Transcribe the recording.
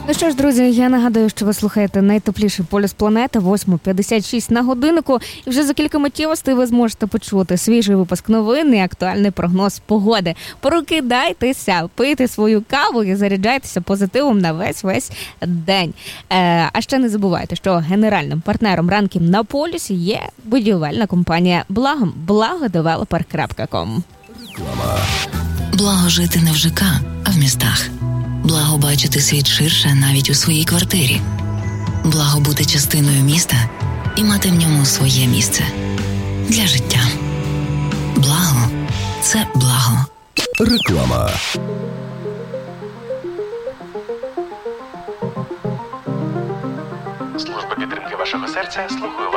Ну що ж, друзі, я нагадую, що ви слухаєте найтепліший полюс планети, 8:56 на годиннику. І вже за кілька миттєвостей ви зможете почути свіжий випуск новин і актуальний прогноз погоди. Прокидайтеся, пийте свою каву і заряджайтеся позитивом на весь день. А ще не забувайте, що генеральним партнером ранків на полюсі є будівельна компанія «Благо», blagodeveloper.com. Благо жити не в ЖК, а в містах. Благо бачити світ ширше навіть у своїй квартирі. Благо бути частиною міста і мати в ньому своє місце. Для життя. Благо – це благо. Реклама. Служба підтримки вашого серця слухаю вас.